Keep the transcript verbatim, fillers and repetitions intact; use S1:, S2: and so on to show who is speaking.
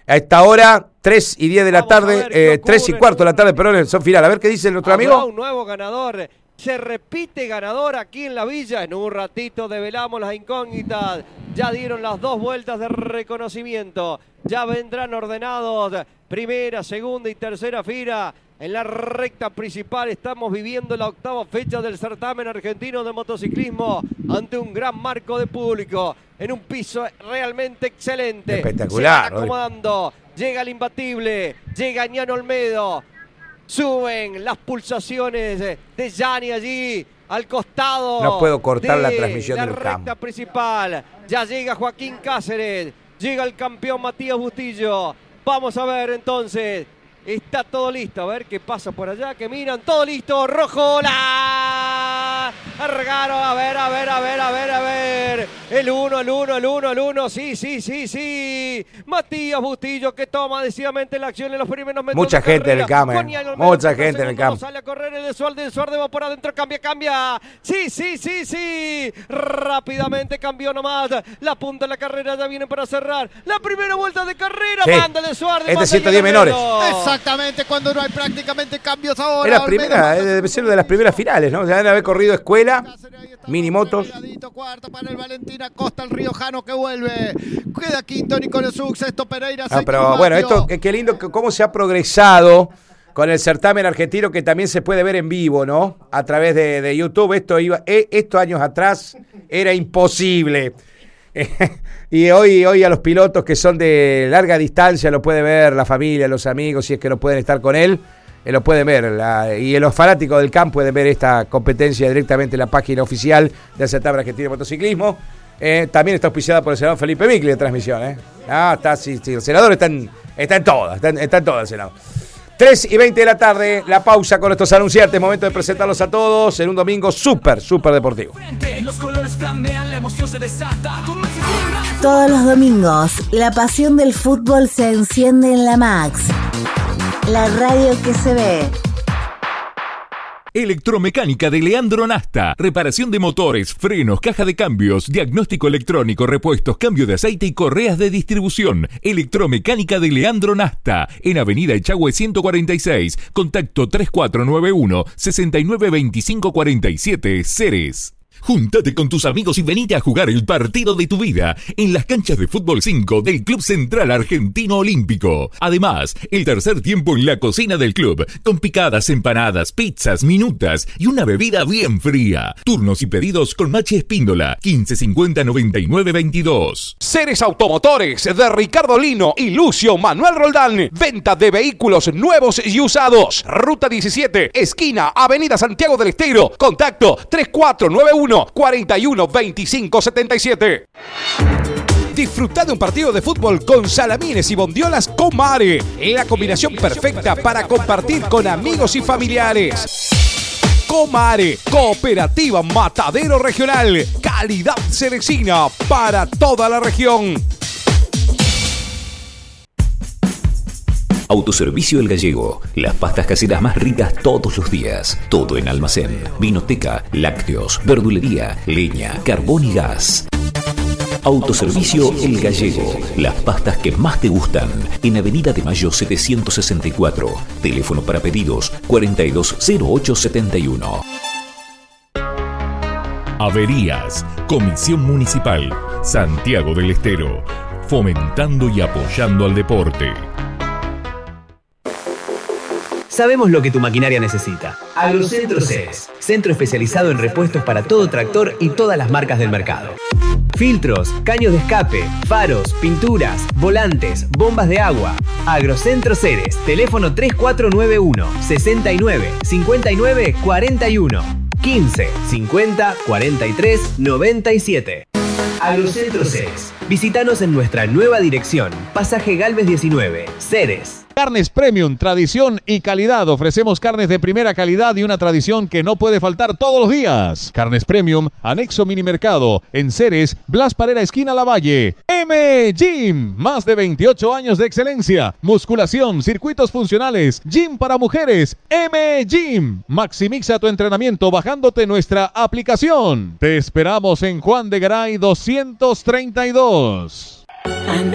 S1: A esta hora, tres y diez de la tarde, eh, tres y cuarto de la tarde, perdón, son final. A ver qué dice nuestro amigo.
S2: Habrá un nuevo ganador. Se repite ganador aquí en la villa. En un ratito develamos las incógnitas. Ya dieron las dos vueltas de reconocimiento. Ya vendrán ordenados primera, segunda y tercera fila. En la recta principal estamos viviendo la octava fecha del certamen argentino de motociclismo ante un gran marco de público en un piso realmente excelente.
S1: Espectacular.
S2: Se van acomodando. Llega el imbatible. Llega Ñano Olmedo. Suben las pulsaciones de Gianni allí al costado.
S1: No puedo cortar
S2: de
S1: la transmisión
S2: la
S1: del
S2: recta
S1: campo.
S2: principal. Ya llega Joaquín Cáceres. Llega el campeón Matías Bustillo. Vamos a ver entonces. Está todo listo. A ver qué pasa por allá. Que miran. Todo listo. Rojo. La. Largaron. A ver, a ver, a ver, a ver, a ver. El uno, el uno, el uno, el uno. Sí, sí, sí, sí. Matías Bustillo que toma decididamente la acción en los primeros metros.
S1: Mucha
S2: de
S1: gente en el campo. Mucha gente en el campo.
S2: Sale a correr el de Suárez. El Suárez va por adentro. Cambia, cambia. Sí, sí, sí, sí. Rápidamente cambió nomás. La punta de la carrera ya viene para cerrar. La primera vuelta de carrera.
S1: Sí.
S2: Mándale Suárez.
S1: Este ciento diez menores.
S3: Exactamente, cuando no hay prácticamente cambios ahora.
S1: Es la primera, debe ser de las primeras finales, ¿no? Ya deben haber corrido escuela, minimotos.
S3: Cuarto para el Valentín Acosta, el riojano que vuelve. Queda quinto Nicolás Sux, sexto Pereira.
S1: Ah, pero bueno, esto, qué lindo, cómo se ha progresado con el certamen argentino que también se puede ver en vivo, ¿no? A través de, de YouTube. Esto iba, eh, estos años atrás era imposible. Y hoy, hoy a los pilotos que son de larga distancia lo puede ver la familia, los amigos, si es que no pueden estar con él, eh, lo pueden ver. La, y los fanáticos del campo pueden ver esta competencia directamente en la página oficial del certamen argentino de motociclismo. Eh, también está auspiciada por el senador Felipe Micli de transmisión. ¿eh? Ah, está, sí, sí, el senador está en, está en todas, está en, está en todas el senador. tres y veinte de la tarde, la pausa con estos anunciantes. Momento de presentarlos a todos en un domingo súper, súper deportivo.
S4: Todos los domingos, la pasión del fútbol se enciende en la Max. La radio que se ve.
S5: Electromecánica de Leandro Nasta. Reparación de motores, frenos, caja de cambios, diagnóstico electrónico, repuestos, cambio de aceite y correas de distribución. Electromecánica de Leandro Nasta. En Avenida Echagüe ciento cuarenta y seis. Contacto tres cuatro nueve uno, seis nueve dos cinco cuatro siete, Ceres. Júntate con tus amigos y venite a jugar el partido de tu vida en las canchas de Fútbol cinco del Club Central Argentino Olímpico. Además, el tercer tiempo en la cocina del club, con picadas, empanadas, pizzas, minutas y una bebida bien fría. Turnos y pedidos con Machi Espíndola, quince cincuenta noventa y nueve veintidós.
S6: Ceres Automotores de Ricardo Lino y Lucio Manuel Roldán. Venta de vehículos nuevos y usados. Ruta diecisiete, esquina Avenida Santiago del Estero. Contacto tres cuatro nueve uno, cuarenta y uno, veinticinco setenta y siete. Disfruta de un partido de fútbol con salamines y bondiolas Comare. La combinación perfecta para compartir con amigos y familiares. Comare, Cooperativa Matadero Regional. Calidad Ceresina para toda la región.
S7: Autoservicio El Gallego. Las pastas caseras más ricas todos los días. Todo en almacén. Vinoteca, lácteos, verdulería, leña, carbón y gas. Autoservicio El Gallego. Las pastas que más te gustan. En Avenida de Mayo setecientos sesenta y cuatro. Teléfono para pedidos cuarenta y dos cero ocho setenta y uno.
S5: Averías. Comisión Municipal. Santiago del Estero. Fomentando y apoyando al deporte.
S8: Sabemos lo que tu maquinaria necesita. Agrocentro Ceres, centro especializado en repuestos para todo tractor y todas las marcas del mercado. Filtros, caños de escape, faros, pinturas, volantes, bombas de agua. Agrocentro Ceres, teléfono tres cuatro nueve uno, sesenta y nueve, cincuenta y nueve, cuarenta y uno, quince, cincuenta, cuarenta y tres, noventa y siete. Agrocentro Ceres. Visítanos en nuestra nueva dirección, Pasaje Galvez diecinueve, Ceres.
S9: Carnes Premium, tradición y calidad. Ofrecemos carnes de primera calidad y una tradición que no puede faltar todos los días. Carnes Premium, anexo Minimercado, en Ceres, Blas Parera, esquina Lavalle. M Gym, más de veintiocho años de excelencia. Musculación, circuitos funcionales, gym para mujeres. M Gym. Maximiza tu entrenamiento bajándote nuestra aplicación. Te esperamos en Juan de Garay doscientos treinta y dos.